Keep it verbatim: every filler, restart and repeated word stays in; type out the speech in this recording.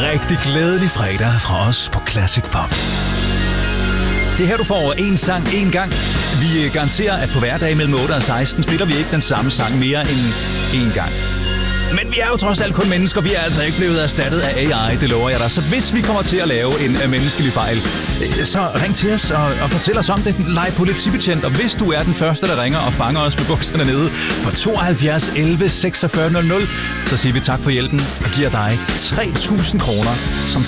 rigtig glædelig fredag fra os på Classic Pop. Det er her, du får en sang en gang. Vi garanterer, at på hverdage mellem otte og seksten spiller vi ikke den samme sang mere end en gang. Men vi er jo trods alt kun mennesker, vi er altså ikke blevet erstattet af A I, det lover jeg dig. Så hvis vi kommer til at lave en uh, menneskelig fejl, så ring til os og, og fortæl os om det. Leg politibetjent, og hvis du er den første, der ringer og fanger os med bukserne nede på tooghalvfjerds elleve seksogfyrre nul nul, så siger vi tak for hjælpen og giver dig tre tusind kroner som